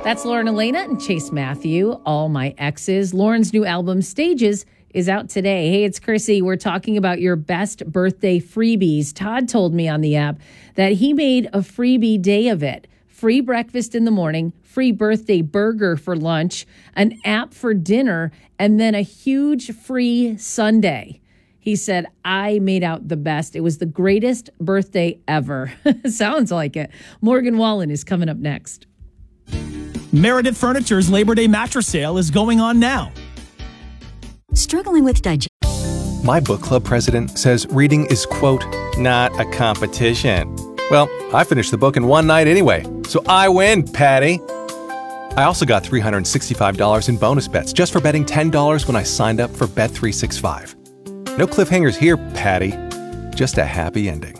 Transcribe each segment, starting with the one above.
That's Lauren Elena and Chase Matthew, All My Exes. Lauren's new album, Stages, is out today. Hey, it's Chrissy. We're talking about your best birthday freebies. Todd told me on the app that he made a freebie day of it. Free breakfast in the morning, free birthday burger for lunch, an app for dinner, and then a huge free sundae. He said, I made out the best. It was the greatest birthday ever. Sounds like it. Morgan Wallen is coming up next. Meredith Furniture's Labor Day mattress sale is going on now. Struggling with digestion. My book club president says reading is, quote, not a competition. Well, I finished the book in one night anyway, so I win, Patty. I also got $365 in bonus bets just for betting $10 when I signed up for Bet365. No cliffhangers here, Patty. Just a happy ending.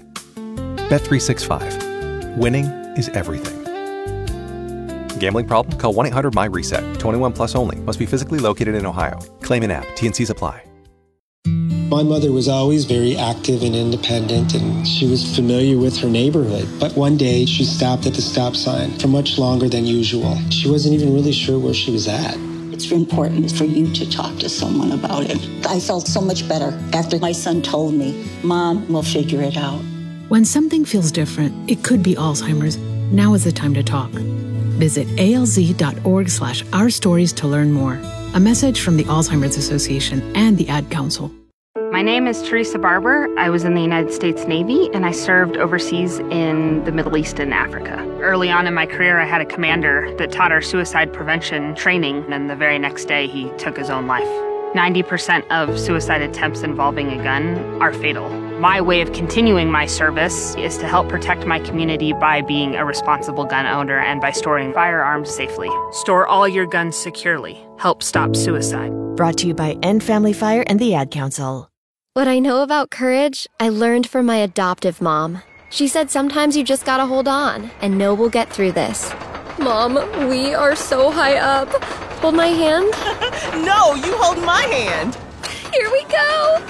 Bet365. Winning is everything. Gambling problem? Call 1-800-MY-RESET. 21 plus only. Must be physically located in Ohio. Claim in app. T&Cs apply. My mother was always very active and independent, and she was familiar with her neighborhood. But one day, she stopped at the stop sign for much longer than usual. She wasn't even really sure where she was at. It's important for you to talk to someone about it. I felt so much better after my son told me, Mom, we'll figure it out. When something feels different, it could be Alzheimer's. Now is the time to talk. Visit alz.org/ourstories to learn more. A message from the Alzheimer's Association and the Ad Council. My name is Teresa Barber. I was in the United States Navy, and I served overseas in the Middle East and Africa. Early on in my career, I had a commander that taught our suicide prevention training, and the very next day, he took his own life. 90% of suicide attempts involving a gun are fatal. My way of continuing my service is to help protect my community by being a responsible gun owner and by storing firearms safely. Store all your guns securely. Help stop suicide. Brought to you by End Family Fire and the Ad Council. What I know about courage, I learned from my adoptive mom. She said sometimes you just gotta hold on and know we'll get through this. Mom, we are so high up. Hold my hand. No, you hold my hand. Here we go.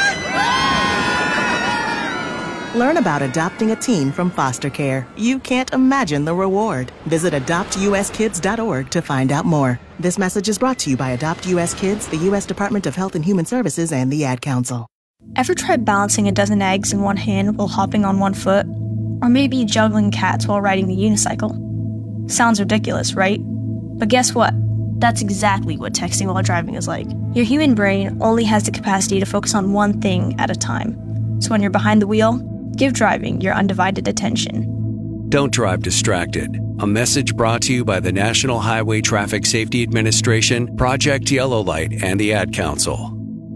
Learn about adopting a teen from foster care. You can't imagine the reward. Visit adoptuskids.org to find out more. This message is brought to you by Adopt US Kids, the U.S. Department of Health and Human Services, and the Ad Council. Ever tried balancing a dozen eggs in one hand while hopping on one foot? Or maybe juggling cats while riding a unicycle? Sounds ridiculous, right? But guess what? That's exactly what texting while driving is like. Your human brain only has the capacity to focus on one thing at a time. So when you're behind the wheel, give driving your undivided attention. Don't drive distracted. A message brought to you by the National Highway Traffic Safety Administration, Project Yellow Light, and the Ad Council.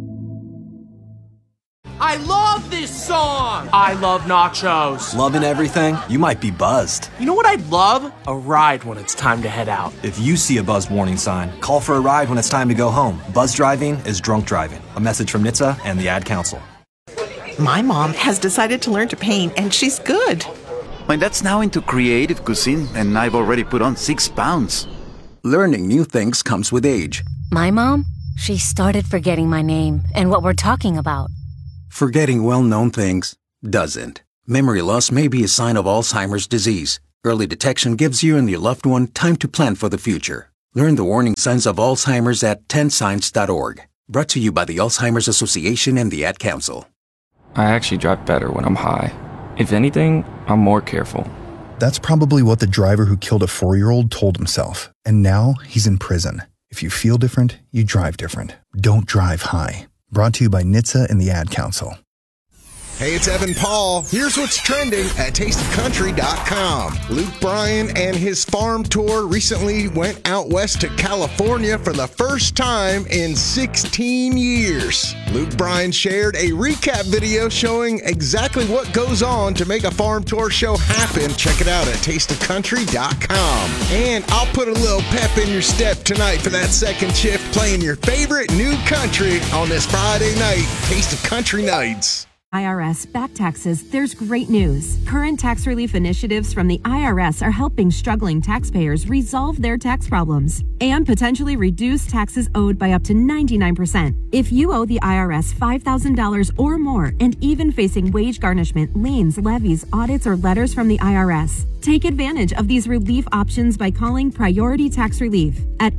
I love this song! I love nachos. Loving everything? You might be buzzed. You know what I'd love? A ride when it's time to head out. If you see a buzzed warning sign, call for a ride when it's time to go home. Buzz driving is drunk driving. A message from NHTSA and the Ad Council. My mom has decided to learn to paint, and she's good. My dad's now into creative cuisine, and I've already put on 6 pounds. Learning new things comes with age. My mom? She started forgetting my name and what we're talking about. Forgetting well-known things doesn't. Memory loss may be a sign of Alzheimer's disease. Early detection gives you and your loved one time to plan for the future. Learn the warning signs of Alzheimer's at 10signs.org. Brought to you by the Alzheimer's Association and the Ad Council. I actually drive better when I'm high. If anything, I'm more careful. That's probably what the driver who killed a 4-year-old told himself. And now he's in prison. If you feel different, you drive different. Don't drive high. Brought to you by NHTSA and the Ad Council. Hey, it's Evan Paul. Here's what's trending at tasteofcountry.com. Luke Bryan and his farm tour recently went out west to California for the first time in 16 years. Luke Bryan shared a recap video showing exactly what goes on to make a farm tour show happen. Check it out at tasteofcountry.com. And I'll put a little pep in your step tonight for that second shift, playing your favorite new country on this Friday night, Taste of Country Nights. IRS back taxes, there's great news. Current tax relief initiatives from the IRS are helping struggling taxpayers resolve their tax problems and potentially reduce taxes owed by up to 99%. If you owe the IRS $5,000 or more and even facing wage garnishment, liens, levies, audits, or letters from the IRS, Take advantage of these relief options by calling Priority Tax Relief at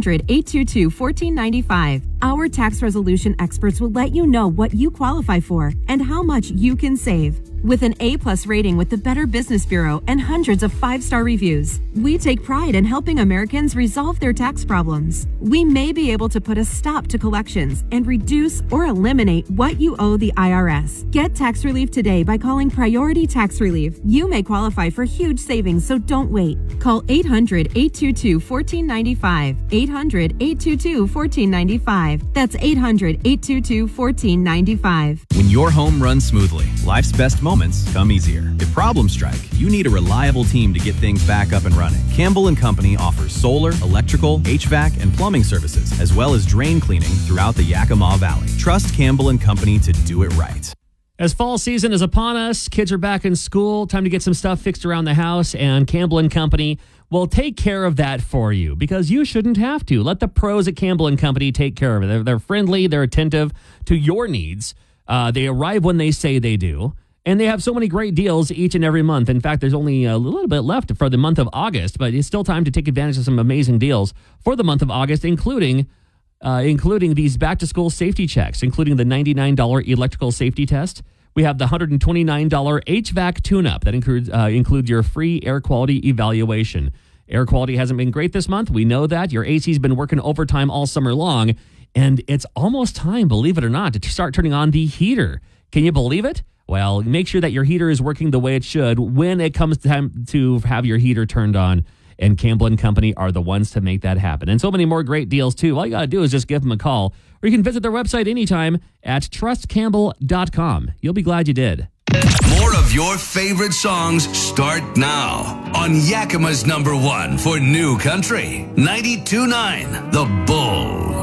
800-822-1495. Our tax resolution experts will let you know what you qualify for and how much you can save. With an A+ rating with the Better Business Bureau and hundreds of 5-star reviews, we take pride in helping Americans resolve their tax problems. We may be able to put a stop to collections and reduce or eliminate what you owe the IRS. Get tax relief today by calling Priority Tax Relief. You may qualify for huge savings, so don't wait. Call 800-822-1495. 800-822-1495. That's 800-822-1495. When your home runs smoothly, life's best moments come easier. If problems strike, you need a reliable team to get things back up and running. Campbell & Company offers solar, electrical, HVAC, and plumbing services, as well as drain cleaning throughout the Yakima Valley. Trust Campbell & Company to do it right. As fall season is upon us, kids are back in school, time to get some stuff fixed around the house, and Campbell & Company will take care of that for you because you shouldn't have to. Let the pros at Campbell & Company take care of it. They're friendly, they're attentive to your needs. They arrive when they say they do. And they have so many great deals each and every month. In fact, there's only a little bit left for the month of August, but it's still time to take advantage of some amazing deals for the month of August, including these back-to-school safety checks, including the $99 electrical safety test. We have the $129 HVAC tune-up that includes your free air quality evaluation. Air quality hasn't been great this month. We know that. Your AC's been working overtime all summer long, and it's almost time, believe it or not, to start turning on the heater. Can you believe it? Well, make sure that your heater is working the way it should when it comes time to have your heater turned on. And Campbell & Company are the ones to make that happen. And so many more great deals, too. All you got to do is just give them a call. Or you can visit their website anytime at trustcampbell.com. You'll be glad you did. More of your favorite songs start now on Yakima's #1 for New Country, 92.9 The Bull.